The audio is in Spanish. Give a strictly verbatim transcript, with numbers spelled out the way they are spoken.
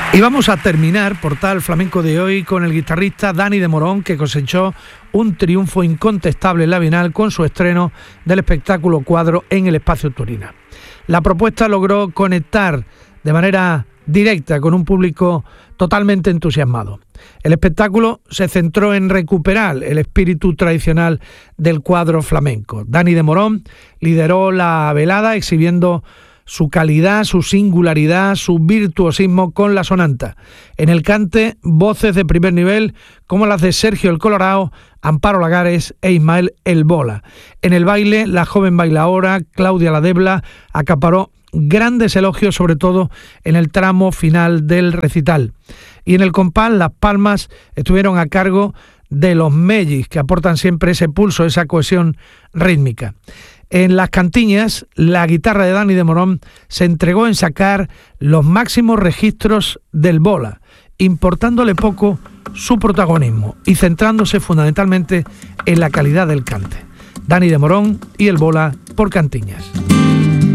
Y vamos a terminar Portal Flamenco de hoy con el guitarrista Dani de Morón, que cosechó un triunfo incontestable en la Bienal con su estreno del espectáculo Cuadro en el Espacio Turina. La propuesta logró conectar de manera directa con un público totalmente entusiasmado. El espectáculo se centró en recuperar el espíritu tradicional del cuadro flamenco. Dani de Morón lideró la velada exhibiendo su calidad, su singularidad, su virtuosismo con la sonanta. En el cante, voces de primer nivel como las de Sergio el Colorao, Amparo Lagares e Ismael el Bola. En el baile, la joven bailaora Claudia La Debla acaparó grandes elogios, sobre todo en el tramo final del recital. Y en el compás, las palmas estuvieron a cargo de los mellis, que aportan siempre ese pulso, esa cohesión rítmica. En las cantiñas, la guitarra de Dani de Morón se entregó en sacar los máximos registros del Bola, importándole poco su protagonismo y centrándose fundamentalmente en la calidad del cante. Dani de Morón y el Bola por Cantiñas.